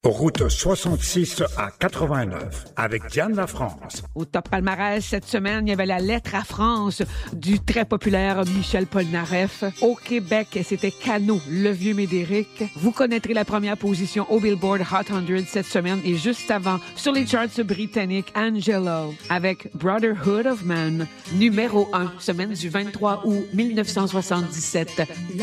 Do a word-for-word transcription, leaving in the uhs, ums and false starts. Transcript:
Route soixante-six à quatre-vingt-neuf avec Diane Lafrance. Au top palmarès cette semaine, il y avait la lettre à France du très populaire Michel Polnareff. Au Québec, c'était Cano, le vieux Médéric. Vous connaîtrez la première position au Billboard Hot cent cette semaine et juste avant, sur les charts britanniques, Angelo avec Brotherhood of Man, numéro un, semaine du vingt-trois août mille neuf cent soixante-dix-sept.